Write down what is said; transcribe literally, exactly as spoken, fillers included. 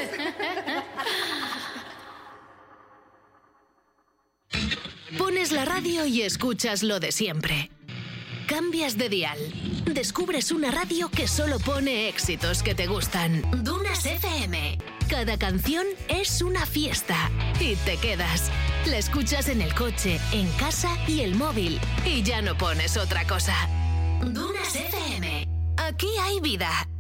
Pones la radio y escuchas lo de siempre. Cambias de dial. Descubres una radio que solo pone éxitos que te gustan. Dunas F M. Cada canción es una fiesta. Y te quedas. La escuchas en el coche, en casa y el móvil. Y ya no pones otra cosa. Dunas F M. Aquí hay vida.